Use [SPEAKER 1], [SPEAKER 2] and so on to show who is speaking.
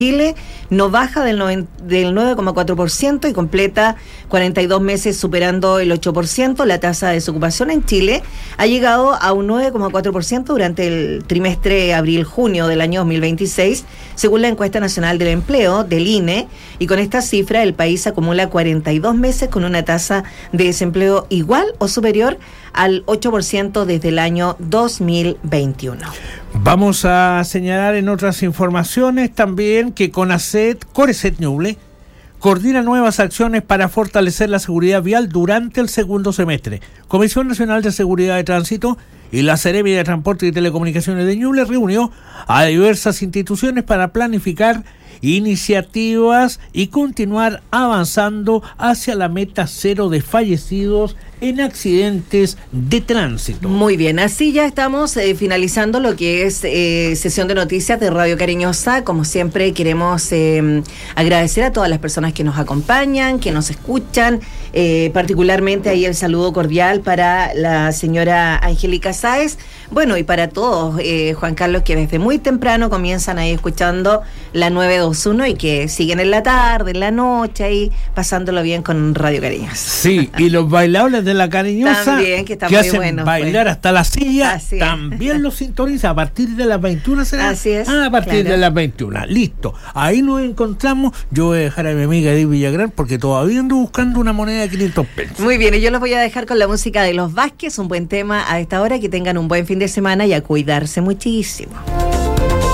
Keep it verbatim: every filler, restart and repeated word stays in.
[SPEAKER 1] Chile no baja del, del nueve coma cuatro por ciento y completa cuarenta y dos meses superando el ocho por ciento. La tasa de desocupación en Chile ha llegado a un nueve coma cuatro por ciento durante el trimestre abril-junio del año dos mil veintiséis, según la encuesta nacional del empleo del I N E, y con esta cifra el país acumula cuarenta y dos meses con una tasa de desempleo igual o superior al ocho por ciento desde el año dos mil veintiuno.
[SPEAKER 2] Vamos a señalar en otras informaciones también que CONACET, CORECET Ñuble, coordina nuevas acciones para fortalecer la seguridad vial durante el segundo semestre. Comisión Nacional de Seguridad de Tránsito y la Seremi de Transporte y Telecomunicaciones de Ñuble reunió a diversas instituciones para planificar iniciativas y continuar avanzando hacia la meta cero de fallecidos en accidentes de tránsito.
[SPEAKER 1] Muy bien, así ya estamos eh, finalizando lo que es eh, sesión de noticias de Radio Cariñosa. Como siempre queremos eh, agradecer a todas las personas que nos acompañan, que nos escuchan, eh, particularmente ahí el saludo cordial para la señora Angélica Sáez, bueno, y para todos, eh, Juan Carlos, que desde muy temprano comienzan ahí escuchando la nueve dos uno y que siguen en la tarde, en la noche, ahí pasándolo bien con Radio Cariñosa.
[SPEAKER 2] Sí, y los bailables de la Cariñosa
[SPEAKER 1] también, que,
[SPEAKER 2] que hacen
[SPEAKER 1] bueno,
[SPEAKER 2] bailar
[SPEAKER 1] pues.
[SPEAKER 2] hasta la silla,
[SPEAKER 1] Así
[SPEAKER 2] también
[SPEAKER 1] es.
[SPEAKER 2] Los sintoniza a partir de las veintiuna, ¿será?
[SPEAKER 1] Así es.
[SPEAKER 2] Ah, a partir
[SPEAKER 1] claro.
[SPEAKER 2] de las veintiuna, listo. Ahí nos encontramos. Yo voy a dejar a mi amiga Edith Villagrán porque todavía ando buscando una moneda de quinientos pesos.
[SPEAKER 1] Muy bien, y yo los voy a dejar con la música de Los Vázquez, un buen tema a esta hora. Que tengan un buen fin de semana y a cuidarse muchísimo.